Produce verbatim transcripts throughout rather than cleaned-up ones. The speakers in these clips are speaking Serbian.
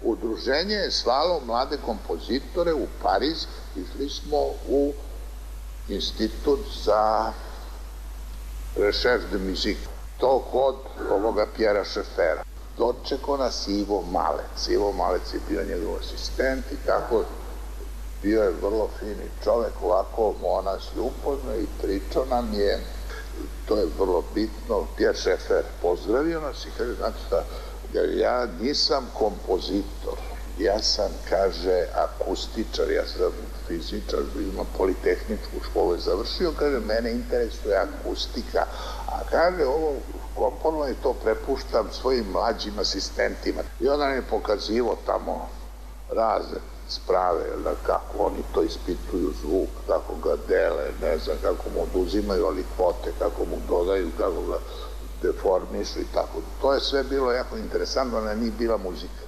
Udruženje je slalo mlade kompozitore u Pariz, išli smo u institut za recherche de musique, to kod ovoga Pjera Šefera. Dočekao nas Ivo Malec. Ivo Malec je bio njegov asistent i tako, bio je vrlo fini čovek, ovako on nas je upoznao i pričao nam je, to je vrlo bitno, Pjer Šefer pozdravio nas i kaže, znate šta, ja nisam kompozitor, ja sam, kaže, akustičar, ja sam fizičar, imam politehničku školu završio, kaže, mene interesuje akustika, a kaže, ovo komponovanje i to prepuštam svojim mlađim asistentima. I onda nam je pokazivo tamo razne sprave, kako oni to ispituju zvuk, kako ga dele, ne znam, kako mu oduzimaju alifote, kako mu dodaju, kako ga deformišu i tako. To je sve bilo jako interesantno, ona nije bila muzika.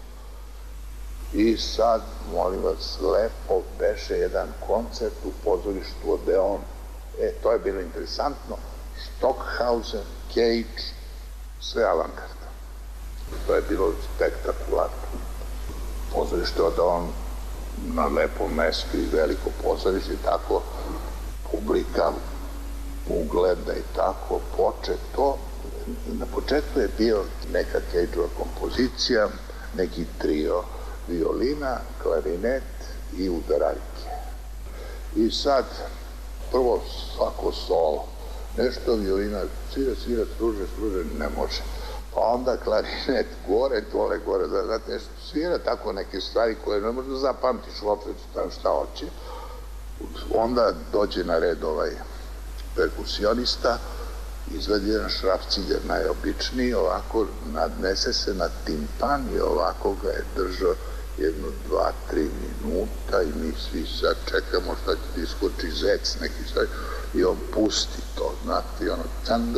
I sad, molim vas, lepo beše jedan koncert u pozorištu Odeon. E, to je bilo interesantno. Stockhausen, Cage, sve avangarda. To je bilo spektakularno. Pozorište Odeon na lepom mestu i veliko pozorište i tako, publika ugleda i tako, poče to. Na početku je bio neka Cage-ova kompozicija, neki trio, violina, klarinet i udaraljke. I sad, prvo svako solo, nešto violina, svira, svira, struže, struže, ne može. Pa onda klarinet gore, dole, gore, znate, nešto svira, tako neke stvari koje ne možda zapamtiš opet šta hoće. Onda dođe na red ovaj perkusionista, izvedi jedan šrafciger najobičniji, ovako nadnese se na timpan i ovako ga je držao jedno, dva, tri minuta i mi svi sad čekamo šta će ti iskoči zec neki stvari i on pusti to, znate, i ono candr.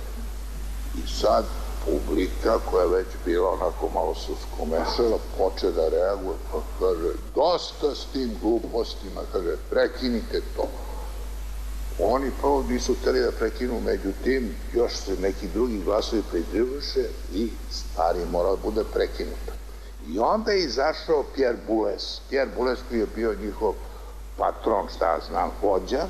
I sad publika koja je već bila onako malo se uskomešala, poče da reaguje, pa kaže, dosta s tim glupostima, kaže, prekinite to. Oni prvo nisu hteli da prekinu, međutim, još se neki drugi glasovi pridruže i stvari mora da bude prekinuta. I onda je izašao Pierre Boulez. Pierre Boulez koji je bio njihov patron, šta ja znam, vođa,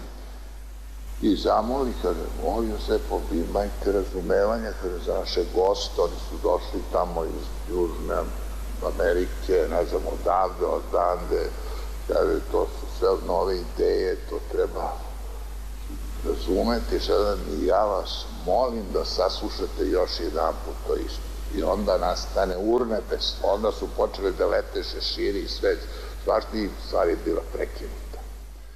i zamoli, kaže, molim se, imajte razumevanja, kaže, za naše goste, oni su došli tamo iz Južne Amerike, ne znam, odavde, odande, kaže, to su sve nove ideje, to treba razumeti, sada i ja vas molim da saslušate još jedan put to isto. I onda nastane urnepes, onda su počeli da lete šeširi i sve, svašta i stvar je bila prekinuta.